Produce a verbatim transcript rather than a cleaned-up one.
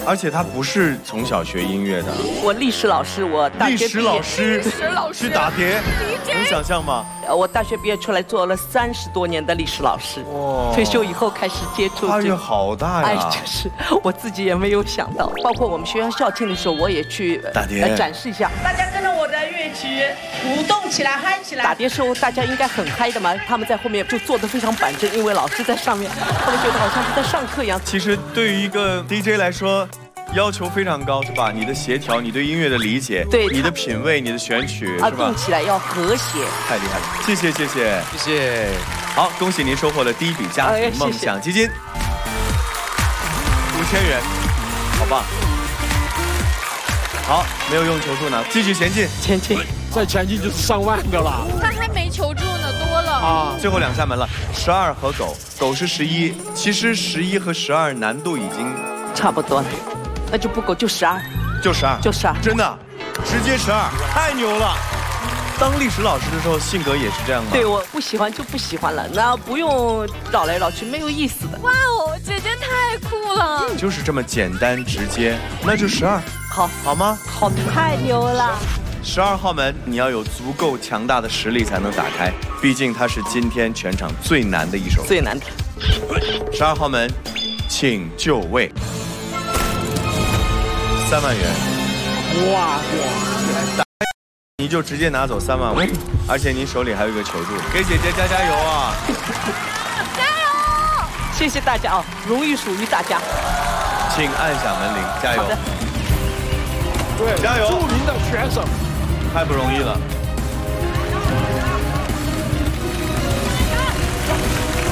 而且他不是从小学音乐的。 我历史老师，我大学历史老师， 历史老师去打碟，能想象吗？ 我大学毕业出来做了三十多年的历史老师， 哇， 退休以后开始接触。 跨越好大呀！ 哎，就是我自己也没有想到，包括我们学校校庆的时候，我也去打碟来展示一下。 大家跟着我的乐曲舞动起来，嗨起来！ 打碟时候大家应该很嗨的嘛，他们在后面就坐得非常板正，因为老师在上面，他们觉得好像是在上课一样。 其实对于一个 D J 来说，要求非常高，是吧？你的协调，你对音乐的理解， 对你的品味，你的选曲， 啊， 是吧动？起来要和谐。 太厉害了！谢谢谢谢谢谢。 好，恭喜您收获了第一笔家哎庭梦想基金，五千元，好棒！好，没有用求助呢，继续前进， 前进， 再前进就是上万个了。 他还没求助呢，多了啊！ 最后两扇门了，十二和狗，狗是十一，其实十一和十二难度已经差不多了，那就不够，就十二， 就十二， 就十二， 真的，直接十二，太牛了！当历史老师的时候，性格也是这样吗？ 对，我不喜欢就不喜欢了，那不用绕来绕去，没有意思的。 哇哦，姐姐太酷了！ 就是这么简单直接，那就十二， 好， 好吗？ 好，太牛了！ 十二号门，你要有足够强大的实力才能打开，毕竟它是今天全场最难的一首。 最难的。 十二号门，请就位。三万元， 哇哇！ 你就直接拿走三万五，而且您手里还有一个求助，给姐姐加加油啊！ 加油！ 谢谢大家啊，荣誉属于大家。 请按响门铃，加油！ 好的， 对， 加油！ 著名的选手， 太不容易了。